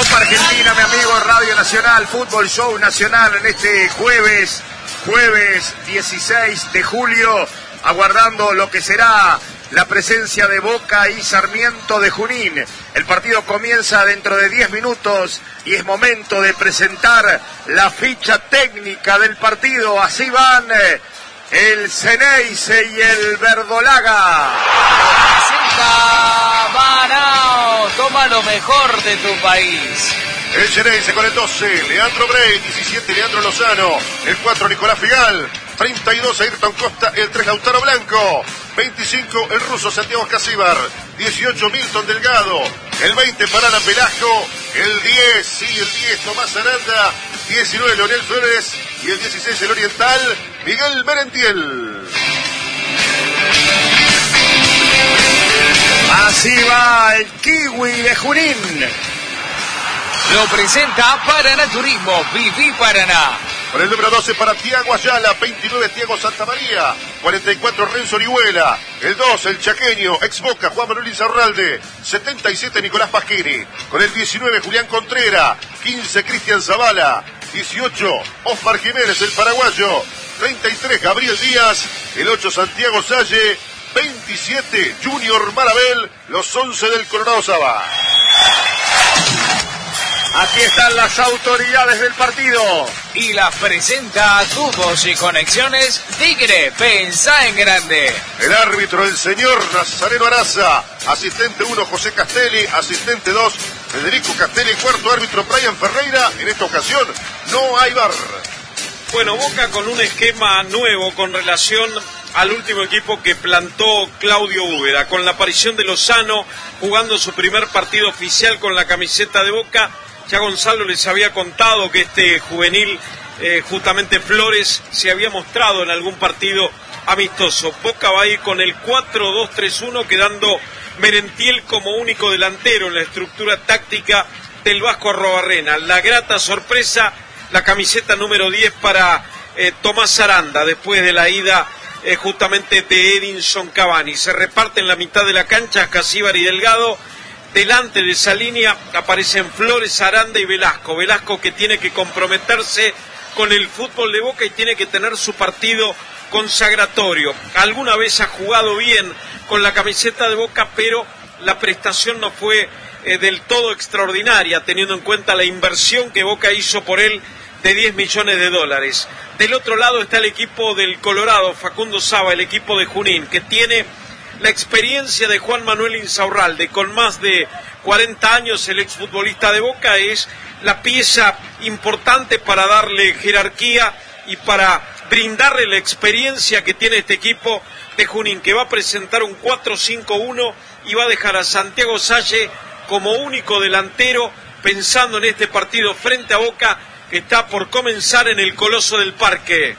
Copa Argentina, mi amigo, Radio Nacional, Fútbol Show Nacional en este jueves 16 de julio, aguardando lo que será la presencia de Boca y Sarmiento de Junín. El partido comienza dentro de 10 minutos y es momento de presentar la ficha técnica del partido. Así van el Ceneice y el Verdolaga. Presenta Banao, toma lo mejor de tu país. El Ceneice con el 12, Leandro Brey, 17, Leandro Lozano, el 4, Nicolás Figal, 32, Ayrton Costa, el 3, Lautaro Blanco, 25, el ruso Santiago Casíbar, 18, Milton Delgado, el 20, Parana Pelasco, el 10, sí, el 10, Tomás Aranda, 19, Leonel Flores y el 16, el oriental, Miguel Merentiel. Así va el Kiwi de Junín. Lo presenta Paraná Turismo, Viví Paraná. Con el número 12 para Tiago Ayala, 29 Tiago Santamaría, 44 Renzo Orihuela, el 2 el chaqueño, ex Boca Juan Manuel Insaurralde, 77 Nicolás Pasquini, con el 19 Julián Contreras, 15 Cristian Zavala, 18 Osmar Jiménez el paraguayo, 33 Gabriel Díaz, el 8 Santiago Salle, 27 Junior Marabel, los 11 del Colorado Saba. Aquí están las autoridades del partido. Y las presenta Tubos y Conexiones Tigre, pensá en grande. El árbitro, el señor Nazareno Araza. Asistente 1, José Castelli. Asistente 2, Federico Castelli. Cuarto árbitro, Brian Ferreira. En esta ocasión no hay VAR. Bueno, Boca con un esquema nuevo con relación al último equipo que plantó Claudio Úbeda, con la aparición de Lozano jugando su primer partido oficial con la camiseta de Boca. Ya Gonzalo les había contado que este juvenil, justamente Flores, se había mostrado en algún partido amistoso. Boca va a ir con el 4-2-3-1, quedando Merentiel como único delantero en la estructura táctica del Vasco Arrobarrena. La grata sorpresa, la camiseta número 10 para Tomás Aranda, después de la ida justamente de Edinson Cavani. Se reparten la mitad de la cancha Casíbar y Delgado. Delante de esa línea aparecen Flores, Aranda y Velasco. Velasco que tiene que comprometerse con el fútbol de Boca y tiene que tener su partido consagratorio. Alguna vez ha jugado bien con la camiseta de Boca, pero la prestación no fue del todo extraordinaria, teniendo en cuenta la inversión que Boca hizo por él de $10 millones. Del otro lado está el equipo del Colorado, Facundo Saba, el equipo de Junín, que tiene la experiencia de Juan Manuel Insaurralde. Con más de 40 años, el exfutbolista de Boca es la pieza importante para darle jerarquía y para brindarle la experiencia que tiene este equipo de Junín, que va a presentar un 4-5-1 y va a dejar a Santiago Salle como único delantero, pensando en este partido frente a Boca, que está por comenzar en el Coloso del Parque.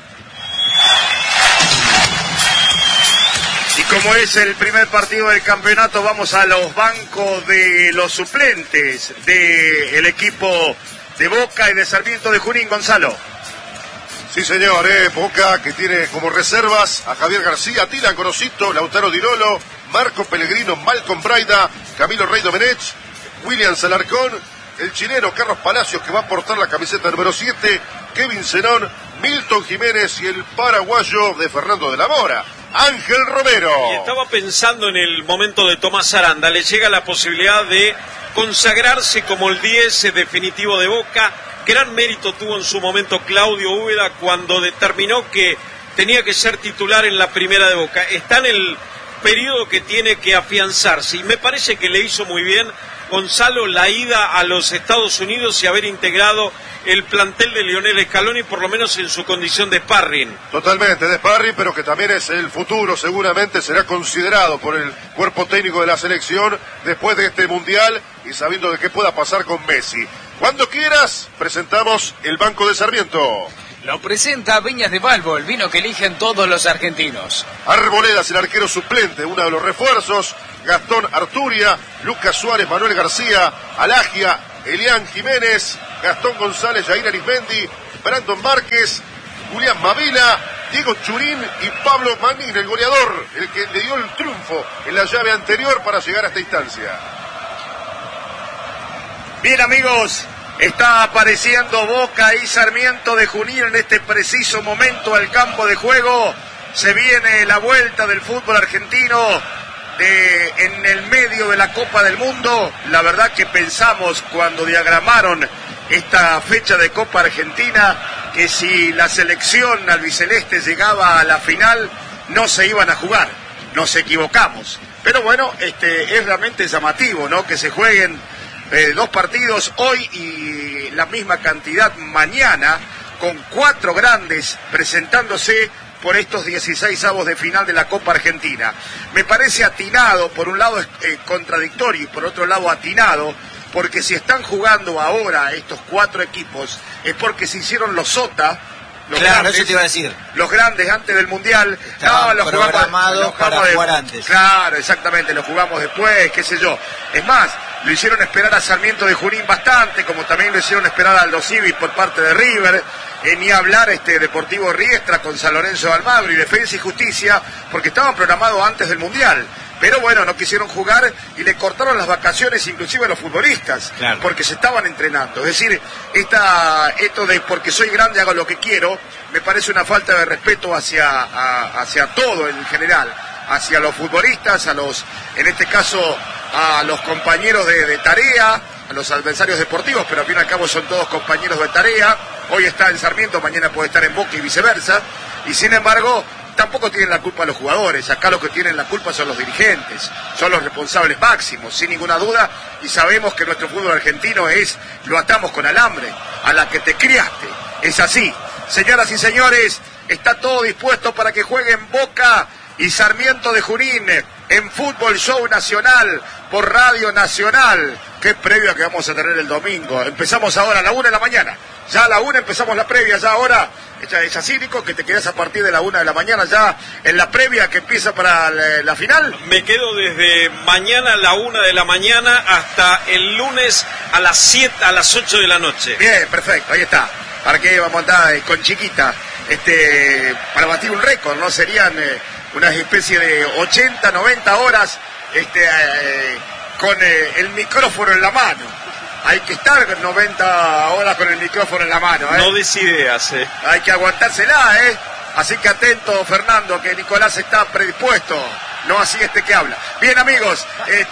Y como es el primer partido del campeonato, vamos a los bancos de los suplentes del equipo de Boca y de Sarmiento de Junín. Gonzalo. Sí, señor, Boca que tiene como reservas a Javier García, Tilan Gorosito, Lautaro Dirolo, Marco Pellegrino, Malcolm Braida, Camilo Rey Domenech, William Salarcón, el chileno Carlos Palacios, que va a portar la camiseta número 7, Kevin Zenón, Milton Jiménez y el paraguayo de Fernando de la Mora, Ángel Romero. Y estaba pensando en el momento de Tomás Aranda. Le llega la posibilidad de consagrarse como el 10 definitivo de Boca. Gran mérito tuvo en su momento Claudio Úbeda cuando determinó que tenía que ser titular en la primera de Boca. Está en el periodo que tiene que afianzarse y me parece que le hizo muy bien, Gonzalo, la ida a los Estados Unidos y haber integrado el plantel de Lionel Scaloni, por lo menos en su condición de sparring. Totalmente, de sparring, pero que también es el futuro, seguramente será considerado por el cuerpo técnico de la selección después de este Mundial y sabiendo de qué pueda pasar con Messi. Cuando quieras, presentamos el banco de Sarmiento. Lo presenta Viñas de Balbo, el vino que eligen todos los argentinos. Arboledas, el arquero suplente, uno de los refuerzos. Gastón Arturia, Lucas Suárez, Manuel García, Alagia, Elian Jiménez, Gastón González, Jair Arismendi, Brandon Márquez, Julián Mavila, Diego Churín y Pablo Manín, el goleador, el que le dio el triunfo en la llave anterior para llegar a esta instancia. Bien, amigos, está apareciendo Boca y Sarmiento de Junín en este preciso momento al campo de juego. Se viene la vuelta del fútbol argentino en el medio de la Copa del Mundo. La verdad que pensamos cuando diagramaron esta fecha de Copa Argentina que si la selección albiceleste llegaba a la final no se iban a jugar. Nos equivocamos. Pero bueno, es realmente llamativo, ¿no? Que se jueguen dos partidos hoy y la misma cantidad mañana, con 4 grandes presentándose por estos 16avos de final de la Copa Argentina. Me parece atinado, por un lado contradictorio y por otro lado atinado, porque si están jugando ahora estos 4 equipos es porque se hicieron los SOTA. Claro, eso te iba a decir. Los grandes antes del Mundial. Estaban programados para jugar antes. Claro, exactamente, lo jugamos después, qué sé yo. Es más, lo hicieron esperar a Sarmiento de Junín bastante, como también lo hicieron esperar a Aldo Civi por parte de River. Ni hablar Deportivo Riestra con San Lorenzo de Almagro y Defensa y Justicia, porque estaban programados antes del Mundial. Pero bueno, no quisieron jugar y le cortaron las vacaciones inclusive a los futbolistas, claro, porque se estaban entrenando. Es decir, esto de porque soy grande hago lo que quiero, me parece una falta de respeto hacia todo en general, hacia los futbolistas, en este caso a los compañeros de tarea, a los adversarios deportivos, pero al fin y al cabo son todos compañeros de tarea. Hoy está en Sarmiento, mañana puede estar en Boca y viceversa, y sin embargo tampoco tienen la culpa los jugadores. Acá los que tienen la culpa son los dirigentes, son los responsables máximos, sin ninguna duda, y sabemos que nuestro fútbol argentino lo atamos con alambre, a la que te criaste, es así. Señoras y señores, está todo dispuesto para que jueguen Boca y Sarmiento de Junín en Fútbol Show Nacional por Radio Nacional. Qué previa que vamos a tener el domingo. Empezamos ahora a la 1 de la mañana. Ya a la 1 empezamos la previa, ya ahora. ¿Es así, Nico, que te quedas a partir de la 1 de la mañana ya en la previa que empieza para la final? Me quedo desde mañana a la 1 de la mañana hasta el lunes a las 8 de la noche. Bien, perfecto, ahí está. ¿Para qué vamos a andar con chiquita? Para batir un récord, ¿no? Serían una especie de 80, 90 horas con el micrófono en la mano. Hay que estar 90 horas con el micrófono en la mano, ¿eh? No des ideas, Hay que aguantársela, Así que atento, Fernando, que Nicolás está predispuesto. No así que habla. Bien, amigos,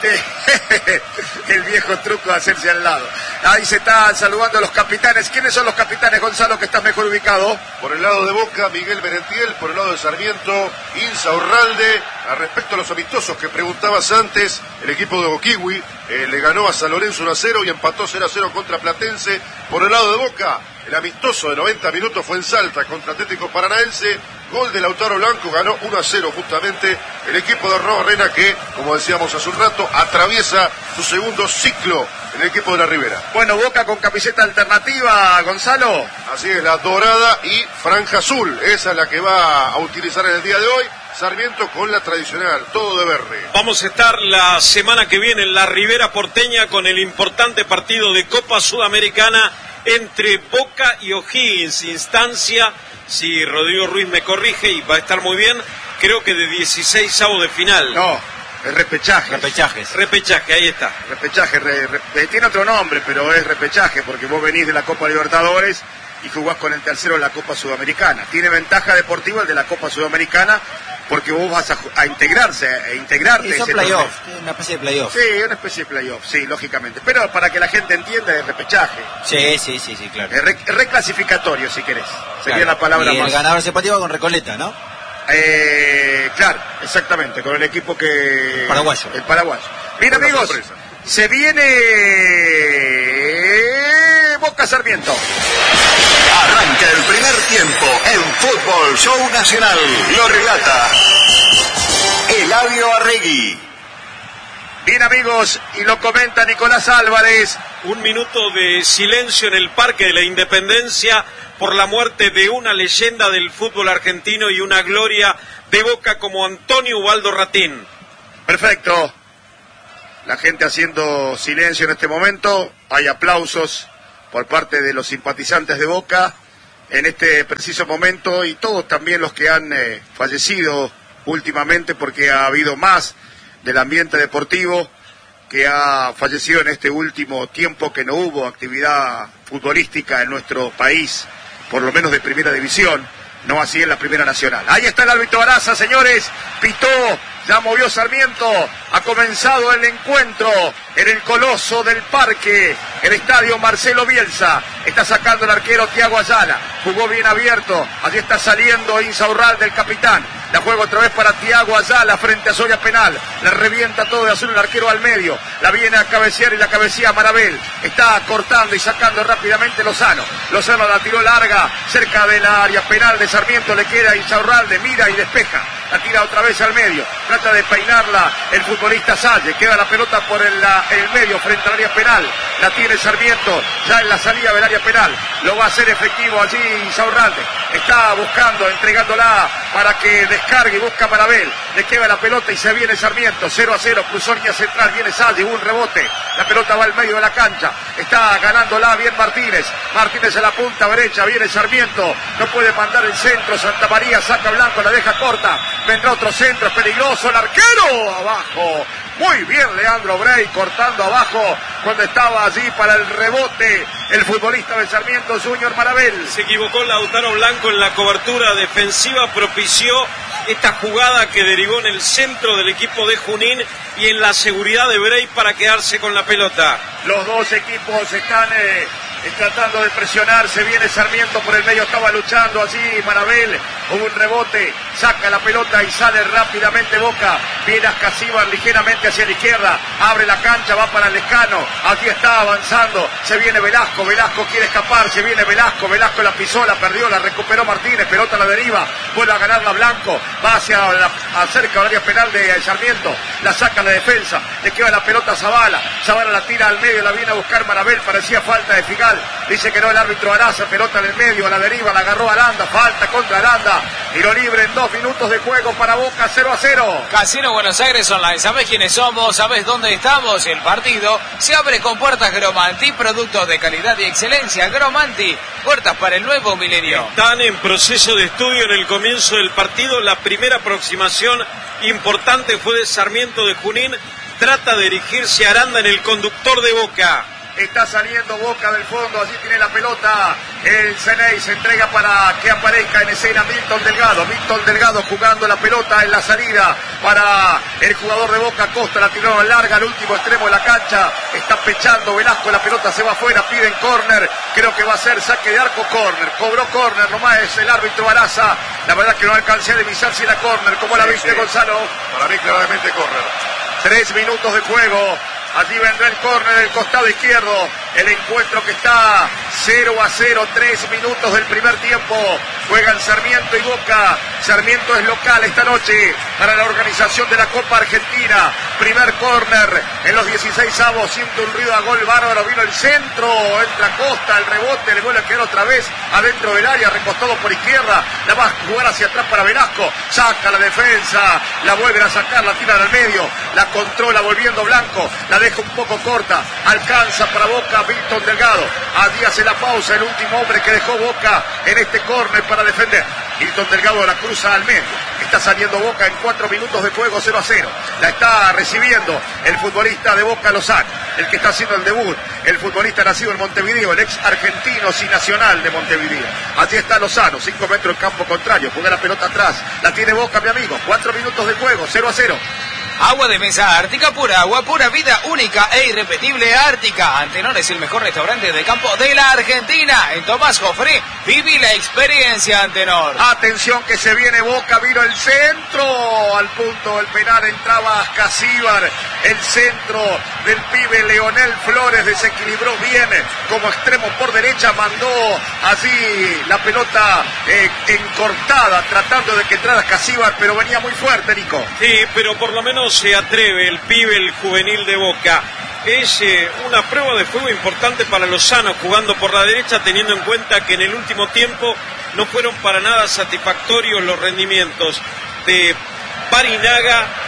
el viejo truco de hacerse al lado. Ahí se están saludando a los capitanes. ¿Quiénes son los capitanes, Gonzalo, que estás mejor ubicado? Por el lado de Boca, Miguel Merentiel. Por el lado de Sarmiento, Insa Urralde. Respecto a los amistosos que preguntabas antes, el equipo de Boquiwi le ganó a San Lorenzo 1-0 y empató 0-0 contra Platense. Por el lado de Boca, el amistoso de 90 minutos fue en Salta contra Atlético Paranaense. Gol de Lautaro Blanco, ganó 1-0 justamente el equipo de Robarrena que, como decíamos hace un rato, atraviesa su segundo ciclo en el equipo de la Ribera. Bueno, Boca con camiseta alternativa, Gonzalo. Así es, la dorada y franja azul. Esa es la que va a utilizar en el día de hoy. Sarmiento con la tradicional, todo de verde. Vamos a estar la semana que viene en la Ribera porteña con el importante partido de Copa Sudamericana entre Boca y O'Higgins, instancia, si Rodrigo Ruiz me corrige y va a estar muy bien, creo que de 16avos de final. No, es repechaje. Repechaje, ahí está. Repechaje, tiene otro nombre, pero es repechaje, porque vos venís de la Copa Libertadores y jugás con el tercero en la Copa Sudamericana. Tiene ventaja deportiva el de la Copa Sudamericana, porque vos vas a integrarte. Y son playoffs, una especie de playoff. Sí, una especie de playoff, sí, lógicamente. Pero para que la gente entienda, es repechaje. Sí, claro. Es reclasificatorio, si querés. Sería la palabra y más. El ganador se partió con Recoleta, ¿no? Claro, exactamente, con el equipo que... Paraguayo. El paraguayo. Bien, Buena amigos, sorpresa. se viene Boca Sarmiento. Arranca el primer tiempo en Fútbol Show Nacional. Lo relata Eladio Arregui. Bien, amigos, y lo comenta Nicolás Álvarez. Un minuto de silencio en el Parque de la Independencia por la muerte de una leyenda del fútbol argentino y una gloria de Boca como Antonio Ubaldo Ratín. Perfecto. La gente haciendo silencio en este momento. Hay aplausos por parte de los simpatizantes de Boca en este preciso momento, y todos también los que han fallecido últimamente, porque ha habido más del ambiente deportivo que ha fallecido en este último tiempo que no hubo actividad futbolística en nuestro país, por lo menos de primera división, no así en la primera nacional. Ahí está el árbitro Araza, señores, pitó, ya movió Sarmiento, ha comenzado el encuentro en el Coloso del Parque, el estadio Marcelo Bielsa. Está sacando el arquero Tiago Ayala, jugó bien abierto, allí está saliendo Insaurralde, del capitán. La juega otra vez para Tiago Ayala frente a Soria Penal. La revienta todo de azul el arquero al medio. La viene a cabecear y la cabecea Marabel. Está cortando y sacando rápidamente Lozano. Lozano la tiró larga cerca de la área penal de Sarmiento. Le queda Insaurralde, mira y despeja. La tira otra vez al medio. Trata de peinarla el futbolista Salle. Queda la pelota por el medio frente al área penal. La tiene Sarmiento ya en la salida del área penal. Lo va a hacer efectivo allí Insaurralde. Está buscando, entregándola para que descargue y busca Marabel. Le queda la pelota y se viene Sarmiento. 0-0, cruzó línea central. Viene Salle, un rebote. La pelota va al medio de la cancha. Está ganándola bien Martínez. Martínez en la punta derecha. Viene Sarmiento. No puede mandar el centro. Santa María saca Blanco, la deja corta. Vendrá otro centro, es peligroso, el arquero abajo. Muy bien Leandro Brey cortando abajo cuando estaba allí para el rebote el futbolista de Sarmiento, Junior Marabel. Se equivocó Lautaro Blanco en la cobertura defensiva, propició esta jugada que derivó en el centro del equipo de Junín y en la seguridad de Brey para quedarse con la pelota. Los dos equipos están tratando de presionar, se viene Sarmiento por el medio, estaba luchando allí Marabel, hubo un rebote, saca la pelota y sale rápidamente Boca, viene Ascasíbar ligeramente hacia la izquierda, abre la cancha, va para el Lescano, aquí está avanzando, se viene Velasco, Velasco quiere escapar, se viene Velasco, Velasco la pisó, la perdió, la recuperó Martínez, pelota a la deriva, vuelve a ganarla Blanco, va acerca del área penal de Sarmiento, la saca la defensa, le queda la pelota a Zavala, Zavala la tira al medio, la viene a buscar Marabel, parecía falta de Figal. Dice que no el árbitro Araza, pelota en el medio, a la deriva, la agarró Aranda, falta contra Aranda, tiro libre en 2 minutos de juego para Boca, 0-0. Casino Buenos Aires Online, ¿sabés quiénes somos? ¿Sabés dónde estamos? El partido se abre con puertas Gromanti, productos de calidad y excelencia. Gromanti, puertas para el nuevo milenio. Están en proceso de estudio en el comienzo del partido. La primera aproximación importante fue de Sarmiento de Junín. Trata de dirigirse a Aranda en el conductor de Boca. Está saliendo Boca del fondo, allí tiene la pelota el Ceney, se entrega para que aparezca en escena Milton Delgado jugando la pelota en la salida para el jugador de Boca, Costa, la tiraron larga al último extremo de la cancha, está pechando Velasco, la pelota se va afuera, piden córner, creo que va a ser saque de arco, córner, cobró córner nomás es el árbitro Baraza, la verdad que no alcancé a divisar si era córner, como la viste Gonzalo. Para mí claramente córner. 3 minutos de juego. Allí vendrá el córner del costado izquierdo. El encuentro que está 0-0, 3 minutos del primer tiempo. Juegan Sarmiento y Boca. Sarmiento es local esta noche para la organización de la Copa Argentina. Primer córner en los 16avos. Siente un ruido a gol bárbaro. Vino el centro. Entra Costa. El rebote. Le vuelve a quedar otra vez adentro del área. Recostado por izquierda. La va a jugar hacia atrás para Velasco. Saca la defensa. La vuelven a sacar. La tiran al medio. La controla volviendo Blanco. La deja un poco corta. Alcanza para Boca Milton Delgado. Allí hace la pausa. El último hombre que dejó Boca en este córner para defender. Milton Delgado la cruza al medio. Está saliendo Boca en 4 minutos de juego, 0-0. La está recibiendo el futbolista de Boca, Lozano, el que está haciendo el debut. El futbolista nacido en Montevideo, el ex argentino y nacional de Montevideo. Allí está Lozano, 5 metros en campo contrario. Juega la pelota atrás. La tiene Boca, mi amigo. 4 minutos de juego, 0-0. Agua de mesa Ártica, pura agua, pura vida, única e irrepetible Ártica. Antenor es el mejor restaurante de campo de la Argentina. En Tomás Jofré, viví la experiencia Antenor. Atención que se viene Boca, vino el centro. Al punto del penal entraba Ascasíbar. El centro del pibe Leonel Flores desequilibró bien como extremo por derecha. Mandó así la pelota encortada, tratando de que entrara Ascasíbar, pero venía muy fuerte, Nico. Sí, pero por lo menos se atreve el pibe, el juvenil de Boca. Es una prueba de fuego importante para Lozano jugando por la derecha, teniendo en cuenta que en el último tiempo no fueron para nada satisfactorios los rendimientos de Barinaga,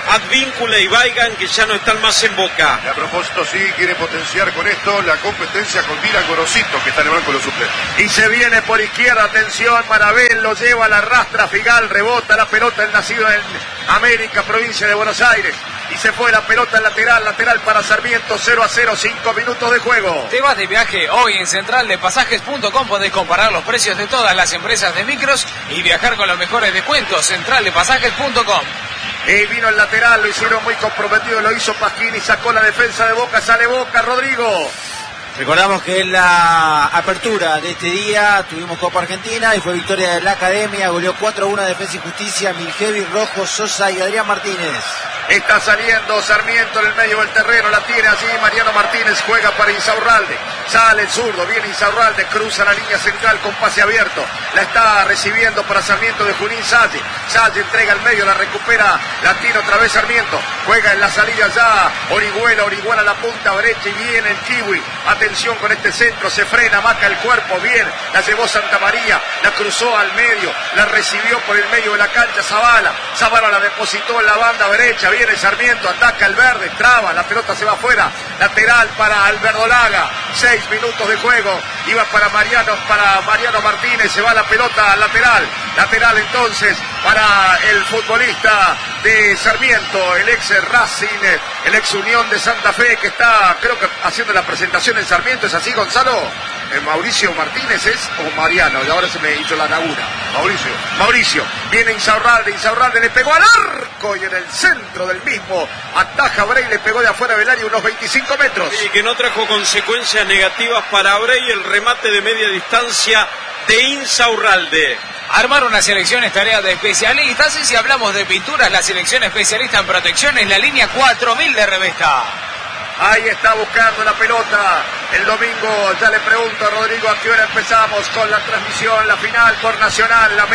Advíncula y Weigand, que ya no están más en Boca. Y a propósito, sí, quiere potenciar con esto la competencia con Milan Gorosito, que está en el banco de los suplentes. Y se viene por izquierda, atención, Marabel lo lleva, la arrastra, Figal, rebota la pelota, el nacido en América, provincia de Buenos Aires. Y se fue la pelota lateral para Sarmiento, 0-0, 5 minutos de juego. Te vas de viaje hoy en centraldepasajes.com, podés comparar los precios de todas las empresas de micros y viajar con los mejores descuentos, centraldepasajes.com. Vino el lateral, lo hicieron muy comprometido, lo hizo Pasquini, sacó la defensa de Boca, sale Boca, Rodrigo. Recordamos que en la apertura de este día tuvimos Copa Argentina y fue victoria de la Academia, goleó 4-1 Defensa y Justicia, Miljevi, Rojo, Sosa y Adrián Martínez. Está saliendo Sarmiento en el medio del terreno, la tiene allí Mariano Martínez, juega para Insaurralde, sale el zurdo, viene Insaurralde, cruza la línea central con pase abierto, la está recibiendo para Sarmiento de Junín Salle, Salle entrega al medio, la recupera, la tiene otra vez Sarmiento, juega en la salida ya Orihuela la punta derecha y viene el Kiwi, atención con este centro, se frena, marca el cuerpo, bien, la llevó Santa María, la cruzó al medio, la recibió por el medio de la cancha Zavala la depositó en la banda derecha, viene Sarmiento, ataca el verde, traba, la pelota se va afuera, lateral para Alberdolaga, 6 minutos de juego, iba para Mariano Martínez, se va la pelota lateral entonces para el futbolista de Sarmiento, el ex Racing, el ex Unión de Santa Fe, que está, creo que haciendo la presentación en Sarmiento, ¿es así, Gonzalo? Mauricio Martínez es, o Mariano, y ahora se me hizo la laguna. Mauricio, viene Insaurralde le pegó al arco y en el centro del mismo ataja Brey, le pegó de afuera del área unos 25 metros. Y que no trajo consecuencias negativas para Brey, el remate de media distancia de Insaurralde. Armar una selección es tarea de especialistas, y si hablamos de pinturas, la selección especialista en protección es la línea 4000 de Revesta. Ahí está buscando la pelota. El domingo, ya le pregunto a Rodrigo a qué hora empezamos con la transmisión, la final por Nacional, la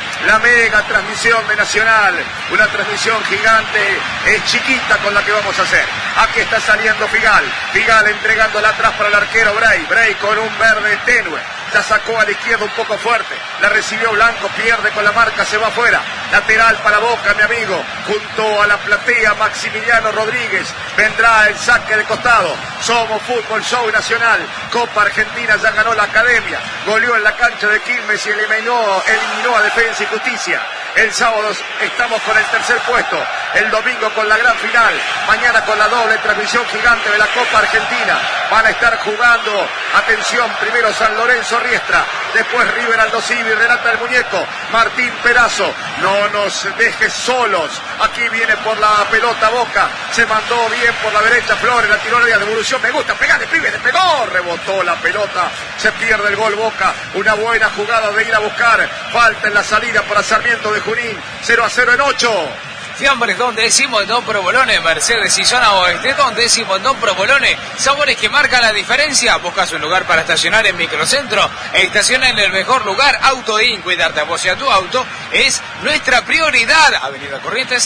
mega transmisión de Nacional, una transmisión gigante, es chiquita con la que vamos a hacer. Aquí está saliendo Figal entregándola atrás para el arquero Brey con un verde tenue, ya sacó a la izquierda un poco fuerte, la recibió Blanco, pierde con la marca, se va afuera, lateral para Boca, mi amigo, junto a la platea Maximiliano Rodríguez, vendrá el saque de costado. Somos Fútbol Show Nacional, Copa Argentina, ya ganó la Academia, goleó en la cancha de Quilmes y eliminó a Defensa y Justicia. El sábado estamos con el tercer puesto, el domingo con la gran final, mañana con la doble transmisión gigante de la Copa Argentina. Van a estar jugando, atención, primero San Lorenzo Riestra, después River Aldo Civi, Renata el Muñeco, Martín Perazo. No nos dejes solos, aquí viene por la pelota Boca, se mandó bien por la derecha Flores, la tiró de devolución, me gusta, pegale pibe, le pegó, rebotó la pelota, se pierde el gol Boca, una buena jugada de ir a buscar, falta en la salida para Sarmiento de Junín, 0-0 en 8. Fiambres Don Décimo en Don Provolone, Mercedes y Zona Oeste, Don Décimo en Don Provolone, sabores que marcan la diferencia. Buscas un lugar para estacionar en Microcentro, estaciona en el mejor lugar, Autoin, cuidarte a vos y a tu auto es nuestra prioridad. Avenida Corrientes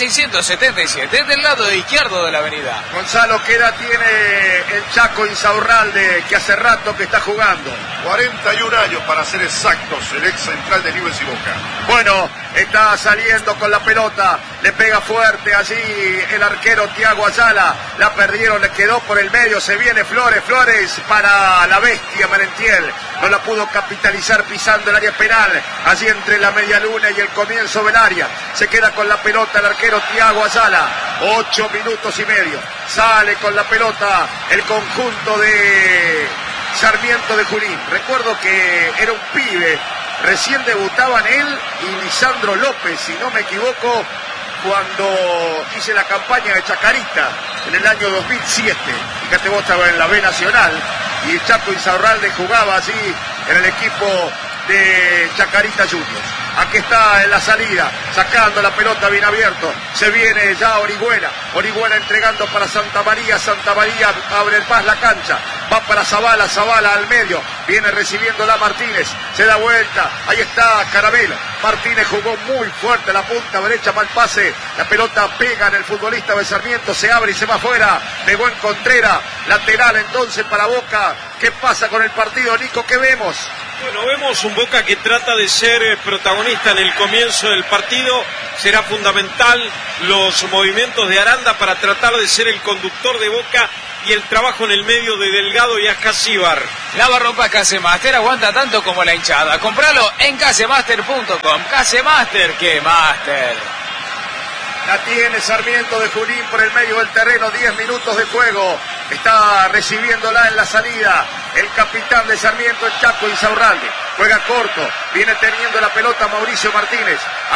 677, del lado izquierdo de la avenida. Gonzalo, ¿qué edad tiene el Chaco Insaurralde, que hace rato que está jugando? 41 años para ser exactos, el ex central de Newell's y Boca. Bueno, está saliendo con la pelota, le pega fuerte allí el arquero Tiago Ayala, la perdieron, le quedó por el medio, se viene Flores para la bestia Merentiel, no la pudo capitalizar pisando el área penal, allí entre la media luna y el comienzo del área, se queda con la pelota el arquero Tiago Ayala, 8 minutos y medio, sale con la pelota el conjunto de Sarmiento de Junín. Recuerdo que era un pibe, recién debutaban él y Lisandro López, si no me equivoco, cuando hice la campaña de Chacarita en el año 2007. Fíjate, vos estabas en la B Nacional y el Chaco Insaurralde jugaba allí en el equipo de Chacarita Juniors. Aquí está en la salida, sacando la pelota bien abierto, se viene ya Orihuela entregando para Santa María abre el pas la cancha, va para Zavala al medio, viene recibiéndola Martínez, se da vuelta, ahí está Caramelo, Martínez jugó muy fuerte la punta derecha, mal pase, la pelota pega en el futbolista de Sarmiento, se abre y se va afuera, pegó en Contreras, lateral entonces para Boca. ¿Qué pasa con el partido, Nico? ¿Qué vemos? Bueno, vemos un Boca que trata de ser protagonista en el comienzo del partido. Será fundamental los movimientos de Aranda para tratar de ser el conductor de Boca y el trabajo en el medio de Delgado y Ascasíbar. Lavarropas Casemaster aguanta tanto como la hinchada. Compralo en casemaster.com. Casemaster, que master. La tiene Sarmiento de Junín por el medio del terreno, 10 minutos de juego. Está recibiéndola en la salida el capitán de Sarmiento, el Chaco Insaurralde. Juega corto, viene teniendo la pelota Mauricio Martínez.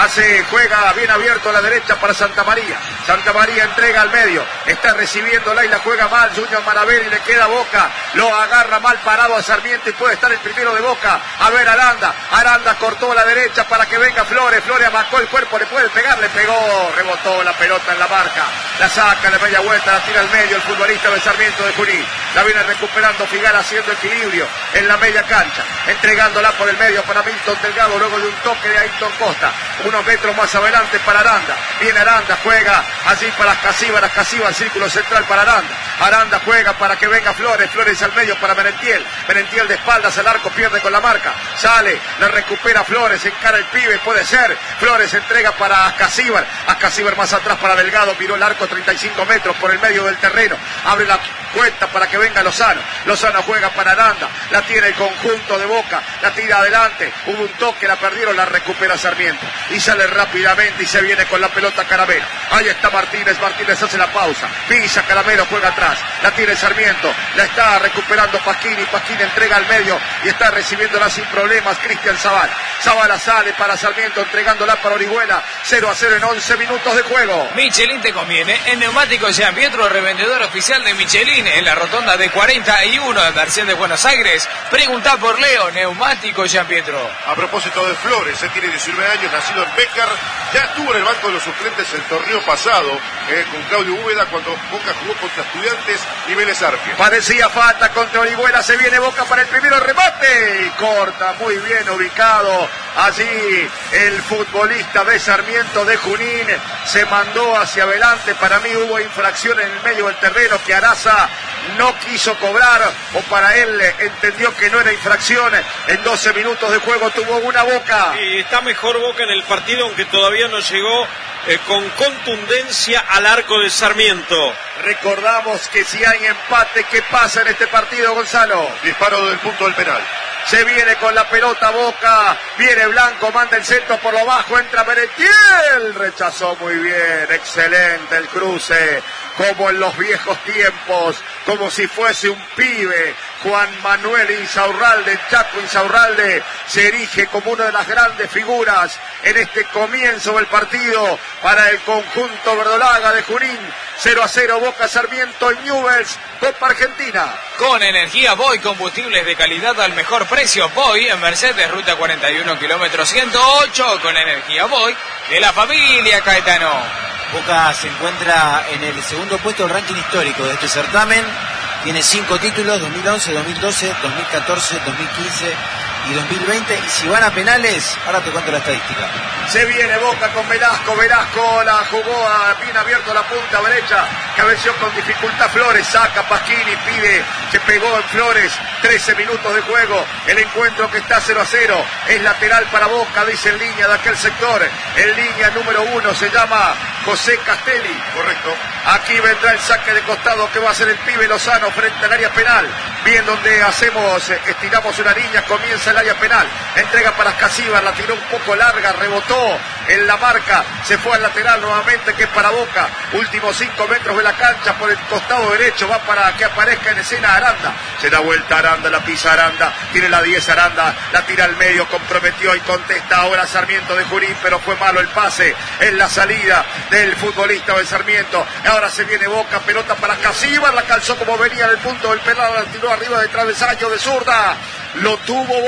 Juega bien abierto a la derecha para Santa María. Santa María entrega al medio, está recibiéndola y la juega mal Junior Maraveri, le queda Boca. Lo agarra mal parado a Sarmiento y puede estar el primero de Boca. A ver Aranda cortó a la derecha para que venga Flores. Flores amacó el cuerpo, le puede pegar, le pegó, rebotó la pelota en la marca. La saca de media vuelta, la tira al medio el futbolista de Sarmiento de Junín. La viene recuperando Figal haciendo equilibrio en la media cancha, entregándola por el medio para Milton Delgado luego de un toque de Ayrton Costa. Unos metros más adelante para Aranda. Viene Aranda, juega allí para Ascasíbar, círculo central para Aranda. Aranda juega para que venga Flores, Flores al medio para Merentiel. Merentiel de espaldas al arco, pierde con la marca. Sale, la recupera Flores, encara el pibe, puede ser. Flores entrega para Ascasíbar. Ascasíbar más atrás para Delgado, miró el arco 35 metros por el medio del terreno. Abre la cuenta para que venga Lozano. Lozano juega para Aranda, la tiene el conjunto de Boca, la tira adelante. Hubo un toque, la perdieron, la recupera Sarmiento. Y sale rápidamente y se viene con la pelota Caramelo. Ahí está Martínez, Martínez hace la pausa. Pisa Caramelo, juega atrás. La tiene Sarmiento, la está recuperando Pasquini. Pasquini entrega al medio y está recibiéndola sin problemas Cristian Zavala. Zavala sale para Sarmiento, entregándola para Orihuela. 0-0 en 11 minutos de juego. Michelin te conviene. En Neumáticos Jean Pietro, revendedor oficial de Michelin en la rotonda de 41 de Mercedes, Buenos Aires. Preguntá por Leo, Neumáticos Jean Pietro. A propósito de Flores, tiene 19 años, nacido en Bécar, ya estuvo en el banco de los suplentes el torneo pasado con Claudio Úbeda cuando Boca jugó contra Estudiantes y Vélez Arfiel. Parecía falta contra Orihuela, se viene Boca para el primero remate y corta, muy bien ubicado allí el futbolista de Sarmiento de Junín, se mandó hacia adelante. Para mí hubo infracción en el medio del terreno que Araza no quiso cobrar, o para él entendió que no era infracción. En 12 minutos de juego tuvo una Boca. Y está mejor Boca en el partido, aunque todavía no llegó con contundencia al arco de Sarmiento. Recordamos que si hay empate, ¿qué pasa en este partido, Gonzalo? Disparo del punto del penal. Se viene con la pelota Boca, viene Blanco, manda el centro por lo bajo, entra Merentiel, rechazó muy bien, excelente el cruce, como en los viejos tiempos, como si fuese un pibe. Juan Manuel Insaurralde, Chaco Insaurralde, se erige como una de las grandes figuras en este comienzo del partido para el conjunto verdolaga de Junín. 0-0 Boca Sarmiento en Newell's, Copa Argentina. Con energía Boy, combustibles de calidad al mejor precio. Boy en Mercedes, ruta 41, kilómetro 108, con energía Boy de la familia Caetano. Boca se encuentra en el segundo puesto del ranking histórico de este certamen. Tiene 5 títulos, 2011, 2012, 2014, 2015 y 2020. Y si van a penales, ahora te cuento la estadística. Se viene Boca con Velasco. Velasco la jugó bien abierto a la punta derecha. Cabeció con dificultad Flores. Saca Pasquini, pide. Se pegó en Flores. 13 minutos de juego. El encuentro que está 0-0. Es lateral para Boca, dice en línea de aquel sector. En línea número 1 se llama José Castelli. Correcto. Aquí vendrá el saque de costado que va a hacer el pibe Lozano frente al área penal. Bien donde estiramos una línea, comienza el área penal. Entrega para Ascasíbar, la tiró un poco larga, rebotó en la marca, se fue al lateral nuevamente que es para Boca. Últimos 5 metros de la cancha por el costado derecho, va para que aparezca en escena Aranda. Se da vuelta Aranda, la pisa Aranda, tiene la 10 Aranda, la tira al medio, comprometió y contesta ahora Sarmiento de Junín, pero fue malo el pase en la salida del futbolista de Sarmiento. Ahora se viene Boca, pelota para Ascasíbar, la calzó como venía en el punto del penal, la tiró arriba del travesaño de zurda. Lo tuvo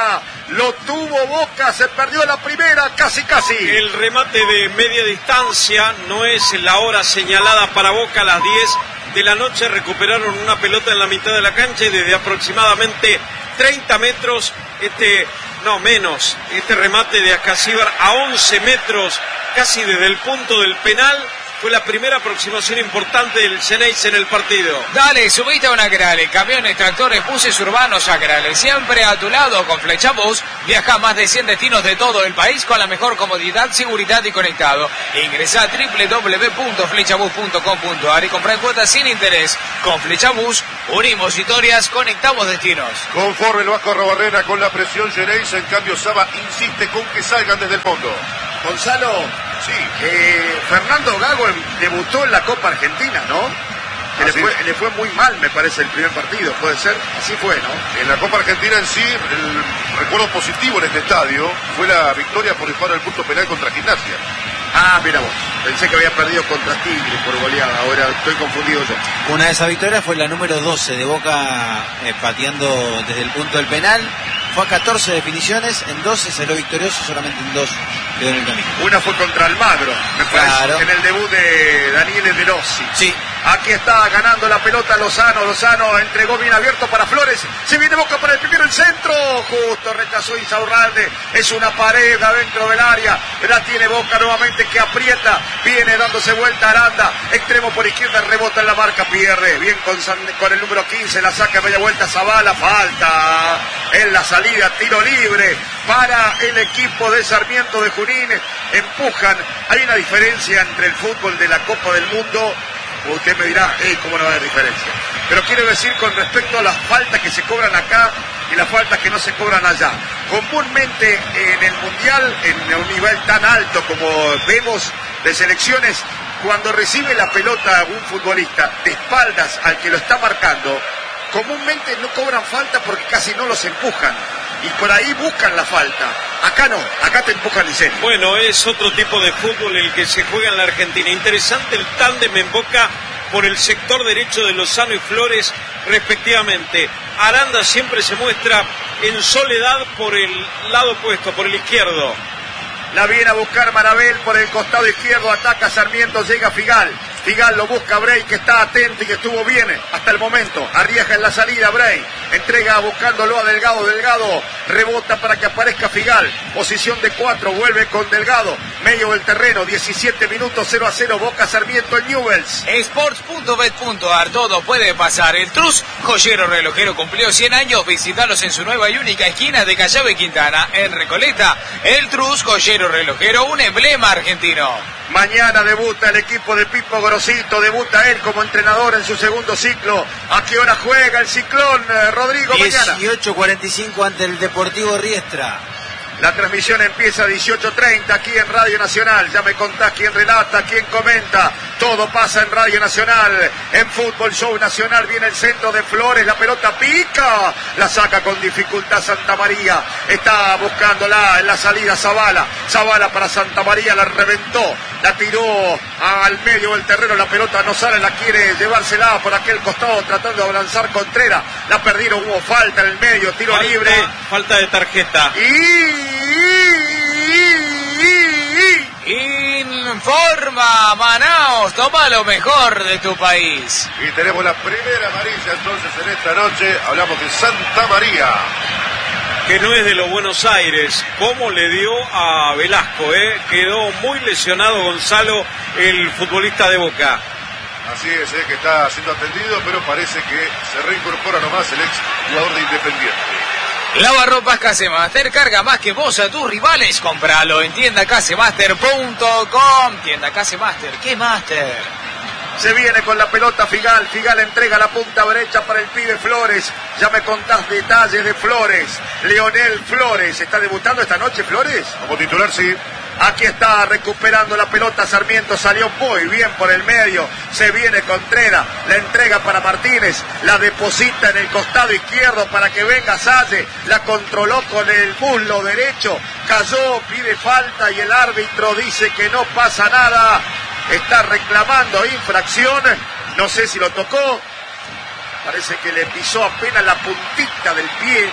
Boca, se perdió la primera, casi. El remate de media distancia no es la hora señalada para Boca. A las 10 de la noche recuperaron una pelota en la mitad de la cancha y desde aproximadamente 30 metros, este remate de Ascasíbar a 11 metros, casi desde el punto del penal, Fue la primera aproximación importante del Xeneize en el partido. Dale, subite a una Agrale, camiones, tractores, buses urbanos Agrale. Siempre a tu lado con Flechabús. Viaja a más de 100 destinos de todo el país con la mejor comodidad, seguridad y conectado. Ingresa a www.flechabús.com.ar y compra en cuotas sin interés. Con Flechabús, unimos historias, conectamos destinos. Conforme el Vasco Arrobarrena con la presión Xeneize, en cambio Saba insiste con que salgan desde el fondo. Gonzalo, Sí. Fernando Gago debutó en la Copa Argentina, ¿no? Que le fue muy mal, me parece, el primer partido, puede ser, así fue, ¿no? En la Copa Argentina en sí, el recuerdo positivo en este estadio fue la victoria por disparo del punto penal contra Gimnasia. Ah, mira vos, pensé que había perdido contra Tigre por goleada, ahora estoy confundido yo. Una de esas victorias fue la número 12 de Boca, pateando desde el punto del penal. Fue a 14 definiciones, en 12 salió victorioso, solamente en 2 quedó en el camino. Una fue contra Almagro, me parece, Claro. en el debut de Daniele De Rossi. Sí. Aquí está ganando la pelota Lozano entregó bien abierto para Flores, se viene Boca para el primero, el centro, justo rechazó Insaurralde, es una pared adentro del área, la tiene Boca nuevamente que aprieta, viene dándose vuelta Aranda, extremo por izquierda, rebota en la marca, pierde, bien con el número 15, la saca media vuelta Zavala, falta en la salida, tiro libre para el equipo de Sarmiento de Junín, empujan, hay una diferencia entre el fútbol de la Copa del Mundo. Usted me dirá, ¿cómo no va a haber diferencia? Pero quiero decir con respecto a las faltas que se cobran acá y las faltas que no se cobran allá. Comúnmente en el Mundial, en un nivel tan alto como vemos de selecciones, cuando recibe la pelota un futbolista de espaldas al que lo está marcando, comúnmente no cobran falta porque casi no los empujan. Y por ahí buscan la falta. Acá no, acá te empujan en serio. Bueno, es otro tipo de fútbol el que se juega en la Argentina. Interesante el tándem en Boca por el sector derecho de Lozano y Flores respectivamente. Aranda siempre se muestra en soledad por el lado opuesto, por el izquierdo. La viene a buscar Marabel por el costado izquierdo, ataca Sarmiento, llega Figal. Figal lo busca Bray, que está atento y que estuvo bien hasta el momento. Arriesga en la salida Bray, entrega buscándolo a Delgado. Delgado rebota para que aparezca Figal. Posición de 4, vuelve con Delgado. Medio del terreno, 17 minutos, 0-0, Boca Sarmiento en Newell's. Sports.bet.ar, todo puede pasar. El Trus, joyero relojero, cumplió 100 años. Visitalos en su nueva y única esquina de Callao y Quintana, en Recoleta. El Trus, joyero relojero, un emblema argentino. Mañana debuta el equipo de Pipo Grosito, debuta él como entrenador en su segundo ciclo. ¿A qué hora juega el Ciclón, Rodrigo, mañana? 18:45 ante el Deportivo Riestra. La transmisión empieza a 18:30 aquí en Radio Nacional. Ya me contás quién relata, quién comenta. Todo pasa en Radio Nacional. En Fútbol Show Nacional viene el centro de Flores. La pelota pica. La saca con dificultad Santa María. Está buscándola en la salida Zavala. Zavala para Santa María. La reventó. La tiró al medio del terreno. La pelota no sale. La quiere llevársela por aquel costado tratando de avanzar Contreras. La perdieron. Hubo falta en el medio. Tiro libre. Falta de tarjeta. Informa Manaos, toma lo mejor de tu país. Y tenemos la primera amarilla entonces en esta noche. Hablamos de Santa María. Que no es de los Buenos Aires, como le dio a Velasco, quedó muy lesionado Gonzalo, el futbolista de Boca. Así es, que está siendo atendido, pero parece que se reincorpora nomás el ex jugador de Independiente. Lavarropas Casemaster, carga más que vos a tus rivales, compralo en tiendacasemaster.com. Tienda Casemaster, ¿qué Master? Se viene con la pelota Figal. Figal entrega la punta derecha para el pibe Flores. Ya me contás detalles de Flores. Leonel Flores. ¿Está debutando esta noche Flores? Como titular, sí. Aquí está recuperando la pelota Sarmiento, salió muy bien por el medio, se viene Contreras, la entrega para Martínez, la deposita en el costado izquierdo para que venga Salle, la controló con el muslo derecho, cayó, pide falta y el árbitro dice que no pasa nada, está reclamando infracción, no sé si lo tocó, parece que le pisó apenas la puntita del pie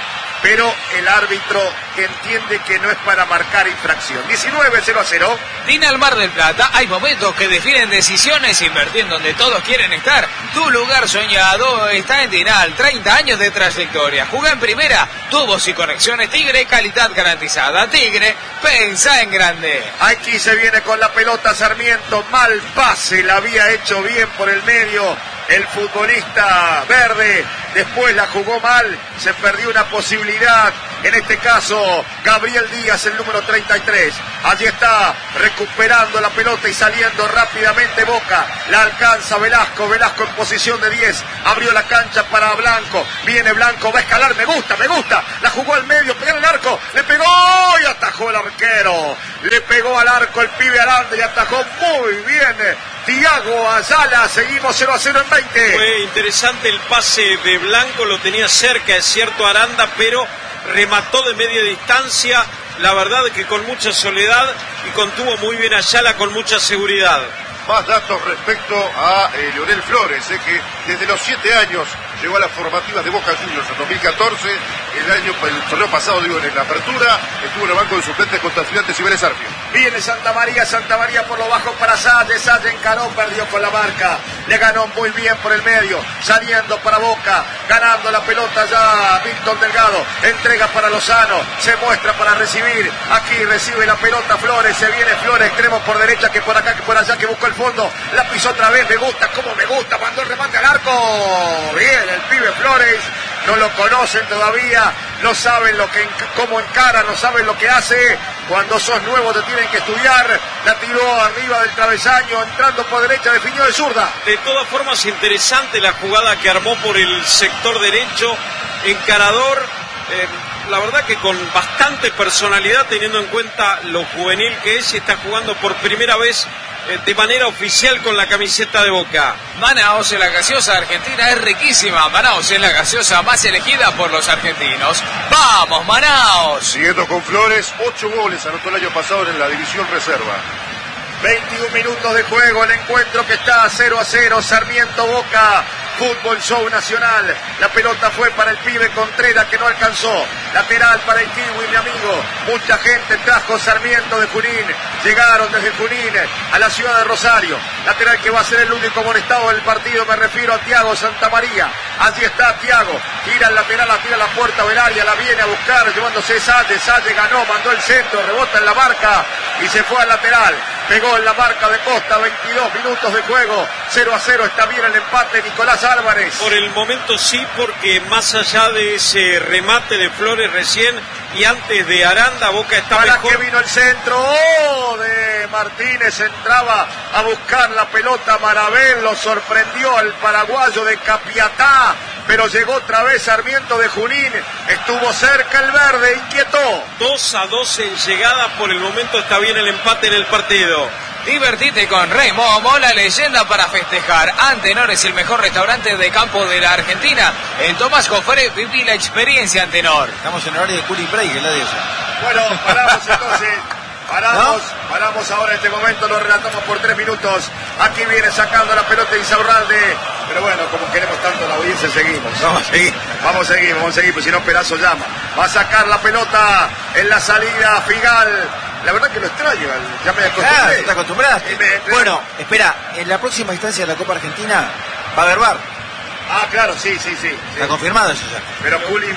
pero el árbitro entiende que no es para marcar infracción. 19-0-0. Dinal Mar del Plata, hay momentos que definen decisiones, invertir donde todos quieren estar. Tu lugar soñado está en Dinal, 30 años de trayectoria. Juega en primera, tubos y conexiones Tigre, calidad garantizada. Tigre, pensa en grande. Aquí se viene con la pelota Sarmiento, mal pase, la había hecho bien por el medio el futbolista verde, después la jugó mal, se perdió una posibilidad, en este caso Gabriel Díaz, el número 33, allí está recuperando la pelota y saliendo rápidamente Boca, la alcanza Velasco en posición de 10, abrió la cancha para Blanco, viene Blanco, va a escalar, me gusta, la jugó al medio, pegó el arco, le pegó y atajó el arquero, le pegó al arco el pibe Aranda y atajó muy bien Thiago Ayala. Seguimos 0-0 en 20. Fue interesante el pase de Blanco, lo tenía cerca, es cierto, Aranda, pero remató de media distancia, la verdad que con mucha soledad, y contuvo muy bien a Ayala con mucha seguridad. Más datos respecto a Leonel Flores, que desde los 7 años llegó a las formativas de Boca Juniors en 2014, el torneo pasado, en la apertura, estuvo en el banco de suplentes contra Estudiantes y Vélez Arfield. Viene Santa María por lo bajo para Salle encaró, perdió con la marca, le ganó muy bien por el medio, saliendo para Boca, ganando la pelota ya Víctor Delgado, entrega para Lozano, se muestra para recibir, aquí recibe la pelota Flores, se viene Flores, extremo por derecha, que por acá, que por allá, que buscó el fondo, la pisó otra vez, me gusta, mandó el remate al arco, bien, el pibe Flores, no lo conocen todavía, no saben cómo encara, no saben lo que hace, cuando sos nuevo te tienen que estudiar, la tiró arriba del travesaño, entrando por derecha, definió de zurda. De todas formas, interesante la jugada que armó por el sector derecho, encarador, la verdad que con bastante personalidad, teniendo en cuenta lo juvenil que es, y está jugando por primera vez de manera oficial con la camiseta de Boca. Manaos, la gaseosa argentina es riquísima. Manaos es la gaseosa más elegida por los argentinos. ¡Vamos, Manaos! Siguiendo con Flores, 8 goles anotó el año pasado en la división reserva. 21 minutos de juego, el encuentro que está 0-0, Sarmiento Boca, Fútbol Show Nacional. La pelota fue para el pibe Contreras, que no alcanzó. Lateral para el Kiwi, mi amigo. Mucha gente trajo Sarmiento de Junín. Llegaron desde Junín a la ciudad de Rosario. Lateral que va a ser el único amonestado del partido. Me refiero a Thiago Santamaría. Allí está Thiago. Tira el lateral, la tira a la puerta del área. La viene a buscar, llevándose Salle. Salle ganó, mandó el centro, rebota en la marca y se fue al lateral. Pegó en la marca de Costa, 22 minutos de juego, 0-0, está bien el empate, Nicolás Álvarez. Por el momento sí, porque más allá de ese remate de Flores recién y antes de Aranda, Boca está para mejor. Que vino el centro, de Martínez, entraba a buscar la pelota Marabel, lo sorprendió al paraguayo de Capiatá, pero llegó otra vez Sarmiento de Junín, estuvo cerca el verde, inquietó. 2-2 en llegada, por el momento está bien el empate en el partido. Divertite con Rey Momo, la leyenda para festejar. Antenor es el mejor restaurante de campo de la Argentina. En Tomás Cofré viví la experiencia Antenor. Estamos en horario de cooling break, es la de eso. Bueno, paramos entonces. Paramos ahora en este momento, lo relatamos por 3 minutos. Aquí viene sacando la pelota Insaurralde. Pero bueno, como queremos tanto la audiencia, seguimos. Vamos a seguir, pues si no Perazo llama. Va a sacar la pelota en la salida Figal. La verdad que lo extraño, ya me acostumbré. ¿Te acostumbraste? Bueno, espera, en la próxima instancia de la Copa Argentina va a haber VAR. Ah, claro, sí. Está confirmado eso ya. Pero Cooling,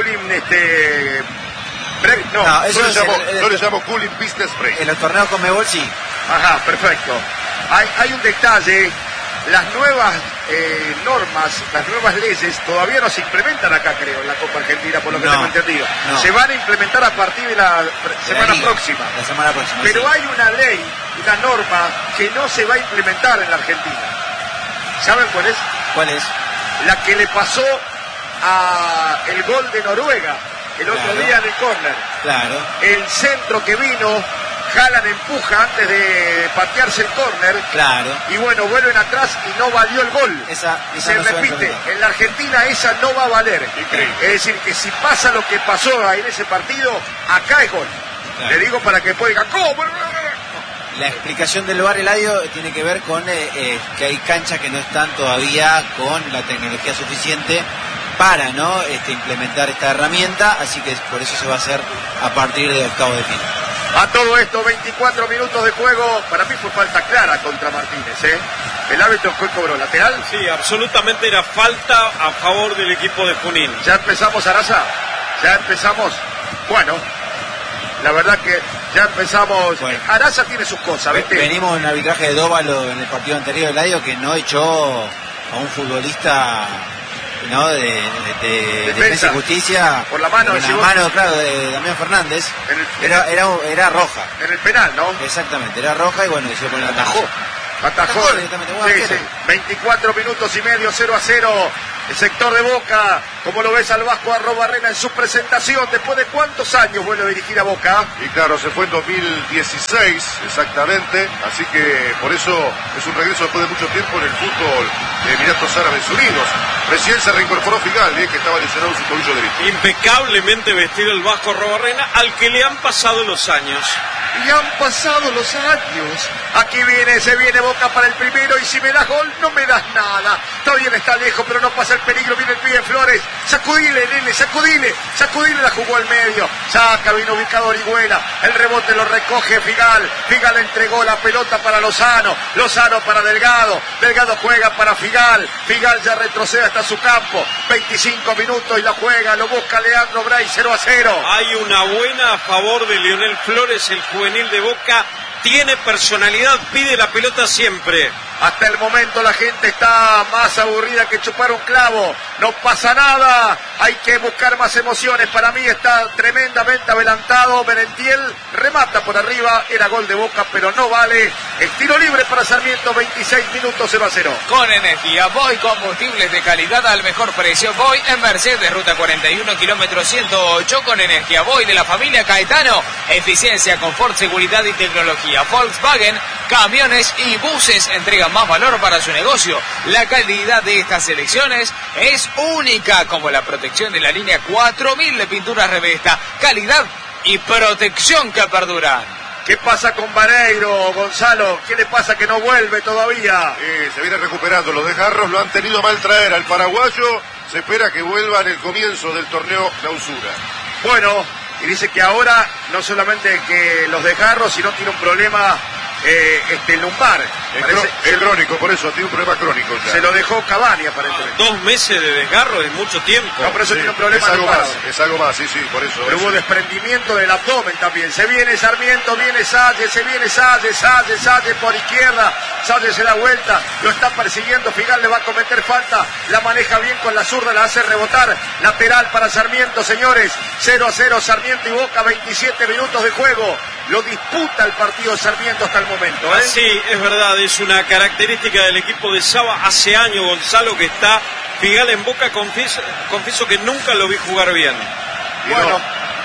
break, no, eso yo le llamo Cooling Business Break. En los torneos con Mebol sí. Ajá, perfecto. Hay un detalle, las nuevas normas, las nuevas leyes todavía no se implementan acá, creo, en la Copa Argentina, por lo que tengo entendido. No. Se van a implementar a partir de la semana próxima. La semana próxima. Pero sí. hay una ley, una norma que no se va a implementar en la Argentina. ¿Saben cuál es? ¿Cuál es? La que le pasó a el gol de Noruega el otro día en el córner. Claro. El centro que vino, Haaland empuja antes de patearse el córner. Claro. Y bueno, vuelven atrás y no valió el gol. Esa se no repite. En la Argentina esa no va a valer. Increíble. Es decir, que si pasa lo que pasó en ese partido, acá es gol. Claro. Le digo para que después diga, ¿cómo? La explicación del VAR, Eladio, tiene que ver con que hay canchas que no están todavía con la tecnología suficiente para, ¿no?, implementar esta herramienta, así que por eso se va a hacer a partir de octavos de final. A todo esto, 24 minutos de juego. Para mí fue falta clara contra Martínez, ¿eh? El árbitro fue cobró lateral. Sí, absolutamente era falta a favor del equipo de Junín. Ya empezamos, Arasa. Ya empezamos. Bueno, la verdad que ya empezamos. Bueno, Arasa tiene sus cosas, ¿viste? Venimos en un arbitraje de Dóvalo en el partido anterior del año que no echó a un futbolista, ¿no?, de Defensa y Justicia por la mano, claro, de Damián Fernández. Era roja en el penal, ¿no? Exactamente, era roja y bueno, hizo con la atajó directamente. Sí. 24 minutos y medio, 0-0. El sector de Boca, como lo ves al Vasco Arrobarrena en su presentación, después de cuántos años vuelve a dirigir a Boca. Y claro, se fue en 2016 exactamente, así que por eso es un regreso después de mucho tiempo en el fútbol de Emiratos Árabes Unidos. Recién se reincorporó Figal, que estaba lesionado en su tobillo derecho. Impecablemente vestido el Vasco Arrobarrena, al que le han pasado los años. Y han pasado los años. Aquí se viene Boca para el primero, y si me das gol, no me das nada. Todavía está lejos, pero no pasa el peligro. Viene el pibe Flores. Sacudile, nene, sacudile. La jugó al medio. Saca, vino ubicado Orihuela. El rebote lo recoge Figal. Figal entregó la pelota para Lozano. Lozano para Delgado. Delgado juega para Figal. Figal ya retrocede hasta su campo. 25 minutos y la juega. Lo busca Leandro Bray, 0-0. Hay una buena a favor de Lionel Flores, el juvenil de Boca. Tiene personalidad, pide la pelota siempre. Hasta el momento la gente está más aburrida que chupar un clavo. No pasa nada. Hay que buscar más emociones. Para mí está tremendamente adelantado. Merentiel remata por arriba. Era gol de Boca, pero no vale. El tiro libre para Sarmiento. 26 minutos, 0-0. Con energía Voy, combustibles de calidad al mejor precio. Voy en Mercedes, ruta 41, kilómetro 108. Con energía Voy de la familia Caetano. Eficiencia, confort, seguridad y tecnología. Volkswagen, camiones y buses entregan más valor para su negocio. La calidad de estas selecciones es única, como la protección de la línea 4000 de pinturas Revesta. Calidad y protección que perduran. ¿Qué pasa con Vareiro, Gonzalo? ¿Qué le pasa que no vuelve todavía? Se viene recuperando. Los de Jarros lo han tenido mal traer al paraguayo. Se espera que vuelva en el comienzo del torneo clausura. Bueno, y dice que ahora no solamente que los de Jarros, sino tiene un problema lumbar. Es crónico, por eso tiene un problema crónico ya. Se lo dejó Cavani aparentemente. 2 meses de desgarro es mucho tiempo. No, pero eso tiene un problema. Es algo más, sí, por eso. Pero hubo desprendimiento del abdomen también. Se viene Sarmiento, viene Salles, Salles por izquierda. Salles se da vuelta, lo está persiguiendo. Figal le va a cometer falta. La maneja bien con la zurda, la hace rebotar. Lateral para Sarmiento, señores. 0-0 Sarmiento y Boca, 27 minutos de juego. Lo disputa el partido Sarmiento hasta el momento. Sí, es verdad, es una característica del equipo de Saba. Hace años, Gonzalo, que está Figal en Boca. Confieso que nunca lo vi jugar bien. Bueno,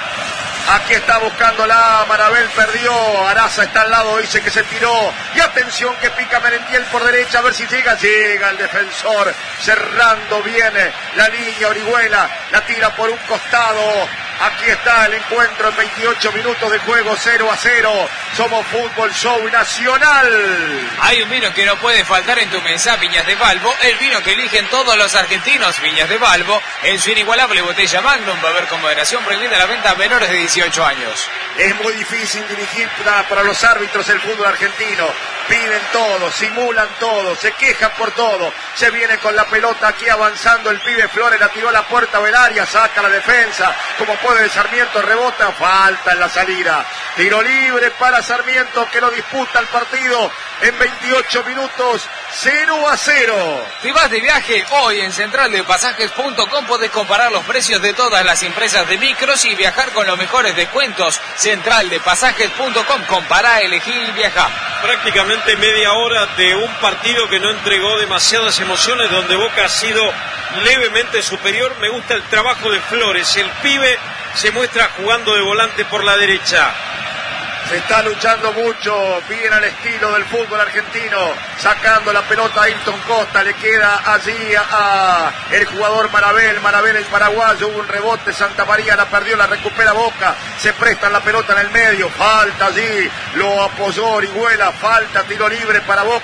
aquí está buscándola, Marabel perdió, Arasa está al lado, dice que se tiró, y atención que pica Merentiel por derecha, a ver si llega el defensor, cerrando bien la línea, Orihuela, la tira por un costado. Aquí está el encuentro en 28 minutos de juego, 0-0. Somos Fútbol Show Nacional. Hay un vino que no puede faltar en tu mesa, Viñas de Balbo. El vino que eligen todos los argentinos, Viñas de Balbo. En su inigualable botella Magnum va a haber con moderación prohibida la venta a menores de 18 años. Es muy difícil dirigir para los árbitros el fútbol argentino. Piden todo, simulan todo, se quejan por todo. Se viene con la pelota aquí avanzando el pibe Flores, la tiró a la puerta del área, saca la defensa. Como puede Sarmiento, rebota, falta en la salida. Tiro libre para Sarmiento que lo disputa el partido en 28 minutos, 0-0. Si vas de viaje hoy en centraldepasajes.com podés comparar los precios de todas las empresas de micros y viajar con los mejores descuentos. Centraldepasajes.com, compará, elegí y viajá. Prácticamente media hora de un partido que no entregó demasiadas emociones, donde Boca ha sido levemente superior. Me gusta el trabajo de Flores, el pibe se muestra jugando de volante por la derecha. Se está luchando mucho, bien al estilo del fútbol argentino, sacando la pelota a Ayrton Costa, le queda allí a el jugador Marabel el paraguayo, hubo un rebote, Santa María la perdió, la recupera Boca, se presta la pelota en el medio, falta allí, lo apoyó Orihuela, falta, tiro libre para Boca,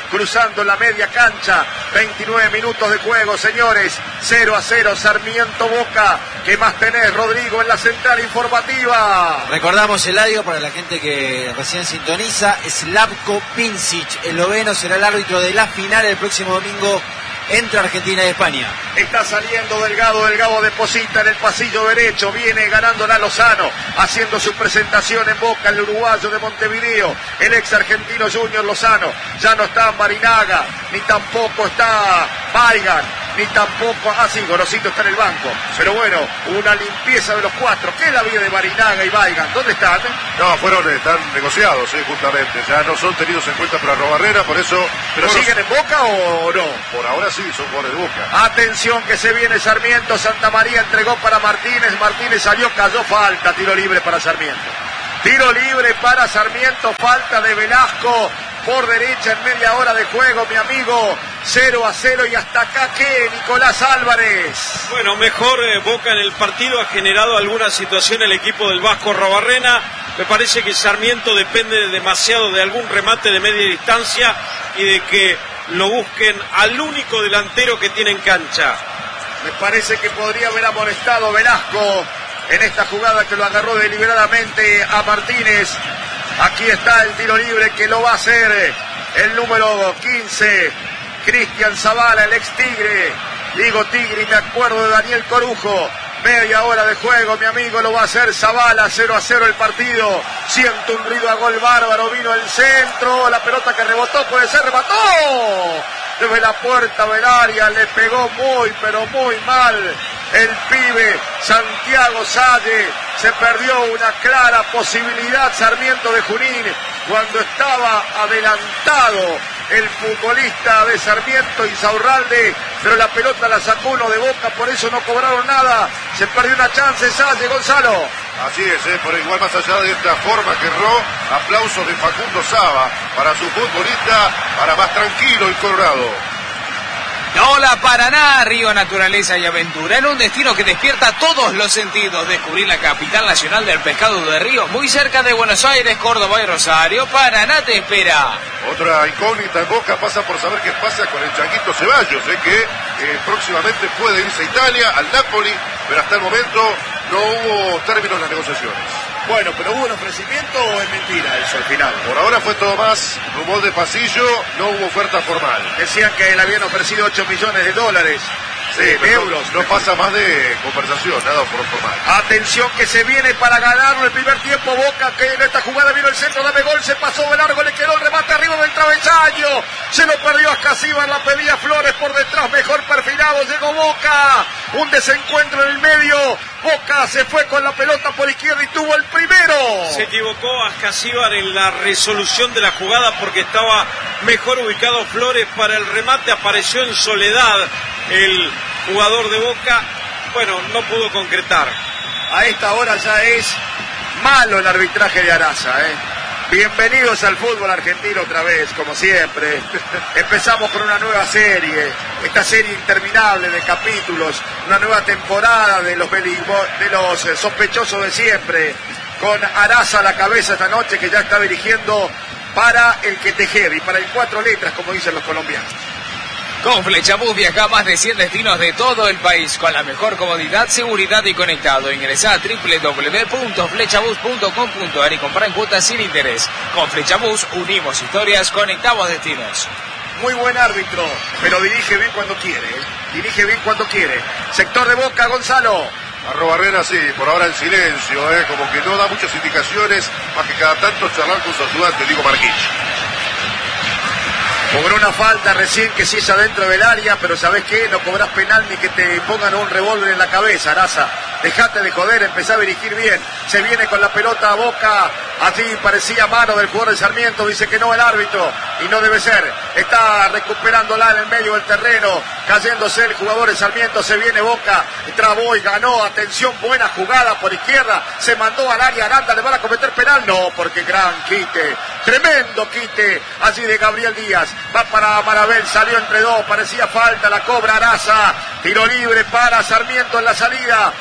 cruzando la media cancha. 29 minutos de juego, señores. 0-0, Sarmiento Boca. ¿Qué más tenés, Rodrigo, en la central informativa? Recordamos, Eladio, para la gente que recién sintoniza, Slavko Pincic, esloveno, será el árbitro de la final el próximo domingo entre Argentina y España. Está saliendo Delgado deposita en el pasillo derecho, viene ganándola Lozano, haciendo su presentación en Boca, el uruguayo de Montevideo, el ex argentino Junior Lozano. Ya no está Marinaga, ni tampoco está Weigand, ni tampoco, Gorosito está en el banco, pero bueno, una limpieza de los cuatro. ¿Qué es la vida de Marinaga y Weigand? ¿Dónde están? No, están negociados, justamente, ya no son tenidos en cuenta para Arrobarrera, por eso... ¿Pero siguen en Boca o no? Por ahora sí, son jugadores de Boca. Atención que se viene Sarmiento, Santa María entregó para Martínez, Martínez salió, cayó, falta, tiro libre para Sarmiento. Tiro libre para Sarmiento, falta de Velasco por derecha en media hora de juego, mi amigo. 0-0 y hasta acá, ¿qué, Nicolás Álvarez? Bueno, mejor Boca en el partido, ha generado alguna situación el equipo del Vasco Arrobarrena. Me parece que Sarmiento depende demasiado de algún remate de media distancia y de que lo busquen al único delantero que tiene en cancha. Me parece que podría haber amonestado Velasco en esta jugada que lo agarró deliberadamente a Martínez. Aquí está el tiro libre que lo va a hacer el número 15, Cristian Zavala, el ex Tigre. Digo Tigre y me acuerdo de Daniel Corujo. Media hora de juego, mi amigo, lo va a hacer Zavala. 0-0 el partido. Siento un ruido a gol bárbaro. Vino el centro, la pelota que rebotó, puede ser, remató. Desde la puerta del área le pegó muy, pero muy mal el pibe Santiago Salle. Se perdió una clara posibilidad Sarmiento de Junín cuando estaba adelantado el futbolista de Sarmiento, Insaurralde, pero la pelota la sacó uno de Boca, por eso no cobraron nada. Se perdió una chance Salle, Gonzalo. Así es, pero igual más allá de esta forma que erró, aplausos de Facundo Saba para su futbolista, para más tranquilo el Colorado. Hola Paraná, Río, naturaleza y aventura, en un destino que despierta todos los sentidos. Descubrir la capital nacional del pescado de río, muy cerca de Buenos Aires, Córdoba y Rosario. Paraná te espera. Otra incógnita en Boca pasa por saber qué pasa con el Changuito Ceballos, que próximamente puede irse a Italia, al Napoli, pero hasta el momento no hubo términos en las negociaciones. Bueno, pero ¿hubo un ofrecimiento o es mentira eso al final? Por ahora fue todo más rumor de pasillo, no hubo oferta formal. Decían que le habían ofrecido $8 millones de euros. No pasa más de conversación, nada por formal. Atención que se viene para ganarlo el primer tiempo Boca, que en esta jugada vino el centro, dame gol, se pasó de largo, le quedó el remate arriba del travesaño. Se lo perdió a Casíbar, la pedía Flores por detrás, mejor perfilado, llegó Boca. Un desencuentro en el medio. Boca se fue con la pelota por izquierda y tuvo el primero. Se equivocó Ascasíbar en la resolución de la jugada porque estaba mejor ubicado Flores para el remate. Apareció en soledad el jugador de Boca. Bueno, no pudo concretar. A esta hora ya es malo el arbitraje de Araza, Bienvenidos al fútbol argentino otra vez, como siempre. Empezamos con una nueva serie, esta serie interminable de capítulos, una nueva temporada de los sospechosos de siempre, con Araza a la cabeza esta noche, que ya está dirigiendo para el que te jede y para el 4 letras, como dicen los colombianos. Con Flechabús viaja a más de 100 destinos de todo el país con la mejor comodidad, seguridad y conectado. Ingresá a www.flechabus.com.ar y compra en cuotas sin interés. Con Flechabús unimos historias, conectamos destinos. Muy buen árbitro, pero dirige bien cuando quiere. Dirige bien cuando quiere. Sector de Boca, Gonzalo. Arrobarrena sí, por ahora en silencio, como que no da muchas indicaciones, más que cada tanto charlar con su ayudante, Diego Marquich. Cobró una falta recién que sí es adentro del área, pero ¿sabés qué? No cobras penal ni que te pongan un revólver en la cabeza, Araza. Dejate de joder, empezá a dirigir bien. Se viene con la pelota a Boca. Así parecía mano del jugador de Sarmiento. Dice que no el árbitro. Y no debe ser. Está recuperándola en el medio del terreno. Cayéndose el jugador de Sarmiento. Se viene Boca. Trabó y ganó. Atención, buena jugada por izquierda. Se mandó al área. Aranda, ¿le van a cometer penal? No, porque gran quite Tremendo quite allí de Gabriel Díaz. Va para Marabel, salió entre dos, parecía falta, la cobra Araza. Tiro libre para Sarmiento en la salida.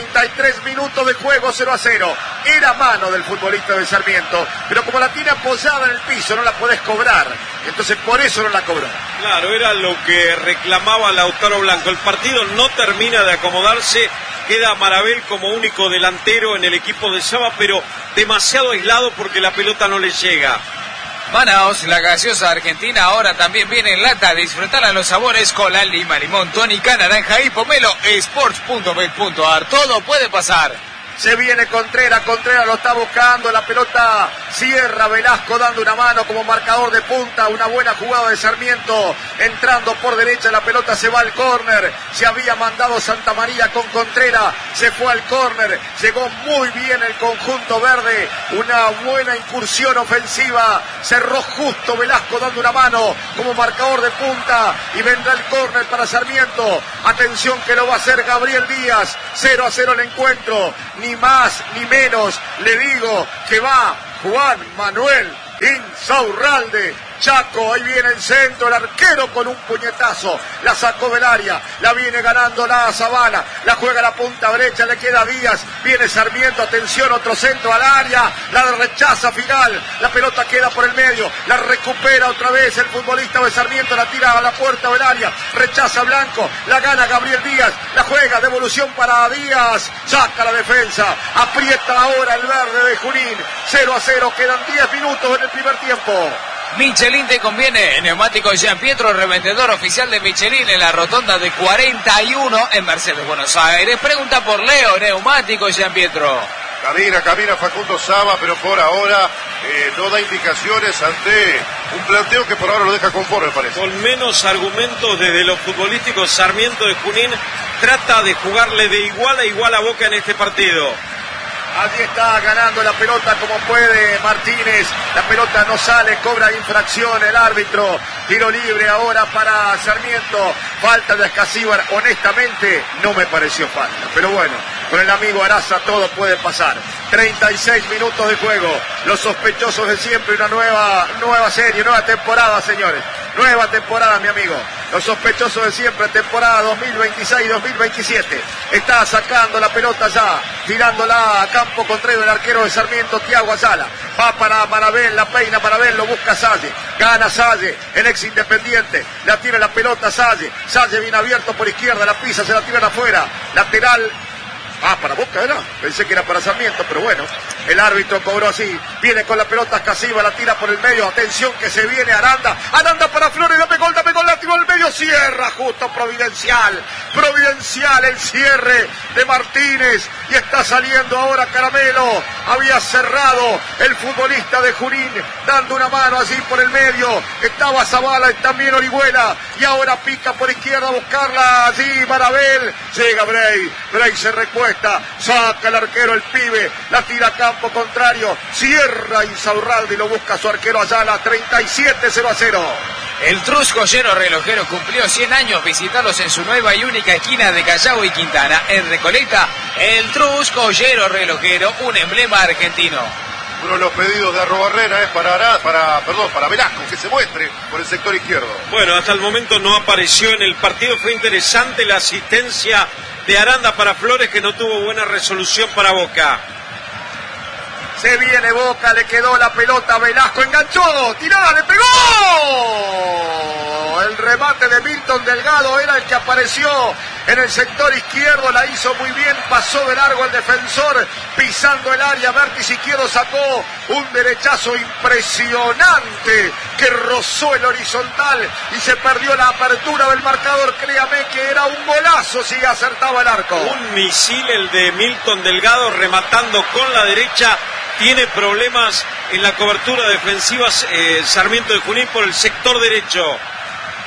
33 minutos de juego, 0-0. Era mano del futbolista de Sarmiento, pero como la tiene apoyada en el piso, no la podés cobrar. Entonces por eso no la cobró. Claro, era lo que reclamaba Lautaro Blanco. El partido no termina de acomodarse. Queda Marabel como único delantero en el equipo de Saba, pero demasiado aislado porque la pelota no le llega. Manaos, la gaseosa argentina, ahora también viene en lata. Disfrutar los sabores Cola, lima, limón, tónica, naranja y pomelo. Sports.bet.ar. Todo puede pasar. Se viene Contreras lo está buscando, la pelota cierra, Velasco dando una mano como marcador de punta, una buena jugada de Sarmiento, entrando por derecha, la pelota se va al córner, se había mandado Santa María con Contreras, se fue al córner, llegó muy bien el conjunto verde, una buena incursión ofensiva, cerró justo Velasco dando una mano como marcador de punta y vendrá el córner para Sarmiento, atención que lo va a hacer Gabriel Díaz, 0-0 el encuentro, ni más ni menos, le digo que va Juan Manuel Insaurralde. Chaco, ahí viene el centro, el arquero con un puñetazo, la sacó del área, la viene ganando la Zavala, la juega a la punta derecha, le queda Díaz, viene Sarmiento, atención, otro centro al área, la rechaza final, la pelota queda por el medio, la recupera otra vez el futbolista de Sarmiento, la tira a la puerta del área, rechaza Blanco, la gana Gabriel Díaz, la juega, devolución para Díaz, saca la defensa, aprieta ahora el verde de Junín, 0-0, quedan 10 minutos en el primer tiempo. Michelin te conviene. Neumáticos Jean Pietro, revendedor oficial de Michelin en la rotonda de 41 en Mercedes, Buenos Aires. Pregunta por Leo, Neumáticos Jean Pietro. Camina Facundo Saba, pero por ahora no da indicaciones ante un planteo que por ahora lo deja conforme, parece. Con menos argumentos desde los futbolísticos, Sarmiento de Junín trata de jugarle de igual a igual a Boca en este partido. Allí está ganando la pelota como puede Martínez, la pelota no sale, cobra infracción el árbitro, tiro libre ahora para Sarmiento, falta de Escasíbar, honestamente no me pareció falta, pero bueno, con el amigo Araza todo puede pasar. 36 minutos de juego, los sospechosos de siempre, una nueva serie, nueva temporada, señores, nueva temporada, mi amigo. Los sospechosos de siempre, temporada 2026-2027. Está sacando la pelota ya, tirándola a campo contrario el arquero de Sarmiento, Thiago Ayala. Va para Marabel, la peina Marabel, lo busca Salle. Gana Salle, el ex Independiente. La tira la pelota Salle. Salle viene abierto por izquierda, la pisa, se la tiran afuera. Lateral. Para Boca era, pensé que era para Sarmiento, pero bueno, el árbitro cobró así, viene con la pelota Escasiva, la tira por el medio, atención que se viene Aranda para Flores, dame gol, la tiró al medio, cierra justo Providencial el cierre de Martínez, y está saliendo ahora Caramelo, había cerrado el futbolista de Junín, dando una mano así por el medio, estaba Zavala y también Orihuela, y ahora pica por izquierda a buscarla allí Marabel, llega Bray se recuesta, saca el arquero el pibe, la tira a campo contrario, cierra Insaurralde y lo busca su arquero Ayala, 37-0-0. El Trus Joyero Relojero cumplió 100 años, visitarlos en su nueva y única esquina de Callao y Quintana, en Recoleta. El Trus Joyero Relojero, un emblema argentino. Uno de los pedidos de Arrobarrera es para Velasco, que se muestre por el sector izquierdo. Bueno, hasta el momento no apareció en el partido, fue interesante la asistencia de Aranda para Flores, que no tuvo buena resolución para Boca. Se viene Boca, le quedó la pelota, Velasco enganchó, tirada, le pegó. El remate de Milton Delgado era el que apareció en el sector izquierdo, la hizo muy bien, pasó de largo al defensor, pisando el área, vértice izquierdo, sacó un derechazo impresionante que rozó el horizontal y se perdió la apertura del marcador. Créame que era un golazo si acertaba el arco. Un misil el de Milton Delgado, rematando con la derecha. Tiene problemas en la cobertura defensiva Sarmiento de Junín por el sector derecho.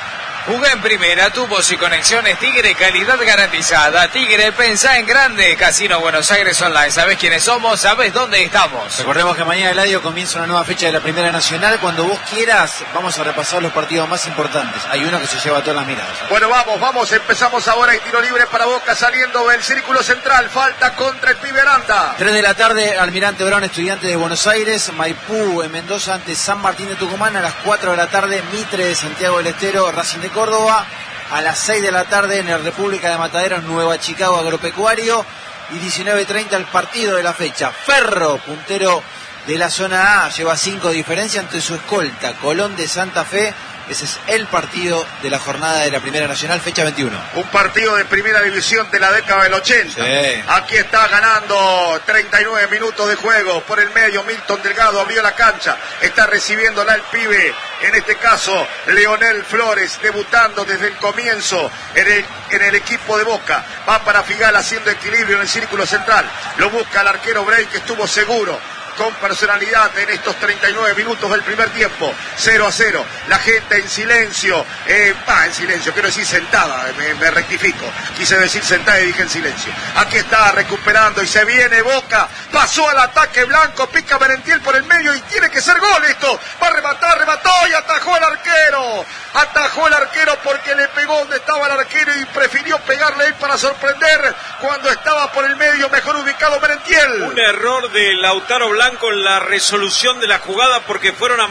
Jugá en primera, tubos y conexiones Tigre, calidad garantizada. Tigre, pensá en grande. Casino Buenos Aires Online. ¿Sabés quiénes somos? ¿Sabés dónde estamos? Recordemos que mañana, Eladio, comienza una nueva fecha de la Primera Nacional. Cuando vos quieras, vamos a repasar los partidos más importantes. Hay uno que se lleva todas las miradas. Bueno, vamos, empezamos ahora. Y tiro libre para Boca saliendo del círculo central. Falta contra el Pibe Aranda. 3 de la tarde, Almirante Brown, Estudiantes de Buenos Aires. Maipú en Mendoza ante San Martín de Tucumán. A las 4 de la tarde, Mitre de Santiago del Estero, Racing de Córdoba. A las 6 de la tarde en el República de Mataderos, Nueva Chicago Agropecuario. Y 19:30 el partido de la fecha. Ferro, puntero de la zona A, lleva 5 de diferencia ante su escolta, Colón de Santa Fe. Ese es el partido de la jornada de la Primera Nacional, fecha 21. Un partido de primera división de la década del 80. Sí. Aquí está ganando 39 minutos de juego. Por el medio, Milton Delgado abrió la cancha. Está recibiéndola el pibe, en este caso, Leonel Flores, debutando desde el comienzo en el equipo de Boca. Va para Figal haciendo equilibrio en el círculo central. Lo busca el arquero Bray, que estuvo seguro, con personalidad en estos 39 minutos del primer tiempo. 0-0, la gente en silencio, en silencio, quiero decir sentada, me rectifico, quise decir sentada y dije en silencio. Aquí está recuperando y se viene Boca, pasó al ataque blanco, pica Merentiel por el medio y tiene que ser gol esto, va a rematar, remató y atajó el arquero porque le pegó donde estaba el arquero y prefirió pegarle él para sorprender cuando estaba por el medio mejor ubicado Merentiel. Un error de Lautaro Blanco en la resolución de la jugada porque fueron a